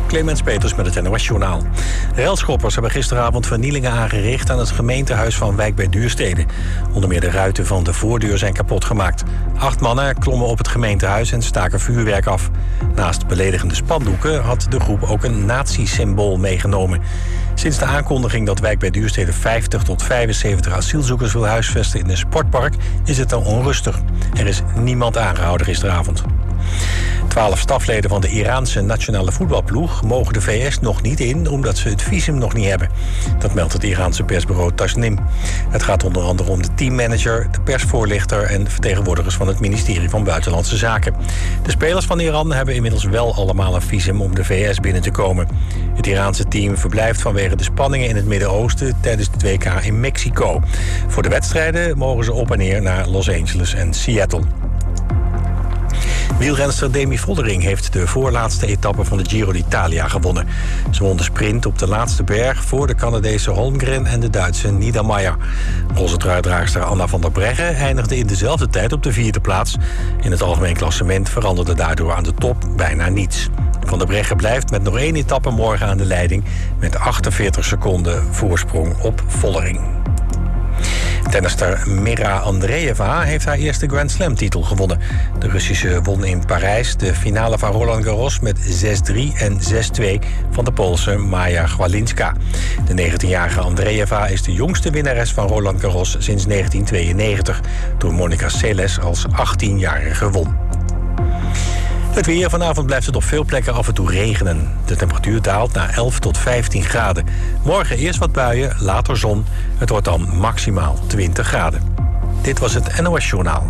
Clemens Peters met het NOS-journaal. Relschoppers hebben gisteravond vernielingen aangericht aan het gemeentehuis van Wijk bij Duurstede. Onder meer de ruiten van de voordeur zijn kapot gemaakt. 8 mannen klommen op het gemeentehuis en staken vuurwerk af. Naast beledigende spandoeken had de groep ook een nazi-symbool meegenomen. Sinds de aankondiging dat Wijk bij Duurstede 50 tot 75 asielzoekers wil huisvesten in een sportpark is het dan onrustig. Er is niemand aangehouden gisteravond. 12 stafleden van de Iraanse nationale voetbalploeg mogen de VS nog niet in omdat ze het visum nog niet hebben. Dat meldt het Iraanse persbureau Tasnim. Het gaat onder andere om de teammanager, de persvoorlichter en vertegenwoordigers van het ministerie van Buitenlandse Zaken. De spelers van Iran hebben inmiddels wel allemaal een visum om de VS binnen te komen. Het Iraanse team verblijft vanwege de spanningen in het Midden-Oosten tijdens het WK in Mexico. Voor de wedstrijden mogen ze op en neer naar Los Angeles en Seattle. Wielrenster Demi Vollering heeft de voorlaatste etappe van de Giro d'Italia gewonnen. Ze won de sprint op de laatste berg voor de Canadese Holmgren en de Duitse Niedermayer. Roze truidraagster Anna van der Breggen eindigde in dezelfde tijd op de 4e plaats. In het algemeen klassement veranderde daardoor aan de top bijna niets. Van der Breggen blijft met nog 1 etappe morgen aan de leiding met 48 seconden voorsprong op Vollering. Tennister Mira Andreeva heeft haar eerste Grand Slam-titel gewonnen. De Russische won in Parijs de finale van Roland Garros met 6-3 en 6-2 van de Poolse Maja Chwalinska. De 19-jarige Andreeva is de jongste winnares van Roland Garros sinds 1992, toen Monica Seles als 18-jarige won. Het weer. Vanavond blijft het op veel plekken af en toe regenen. De temperatuur daalt naar 11 tot 15 graden. Morgen eerst wat buien, later zon. Het wordt dan maximaal 20 graden. Dit was het NOS-journaal.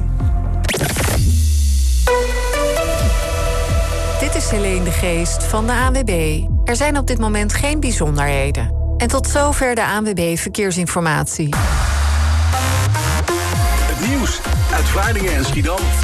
Dit is Helene de Geest van de ANWB. Er zijn op dit moment geen bijzonderheden. En tot zover de ANWB Verkeersinformatie. Het nieuws uit Vlaardingen en Schiedam.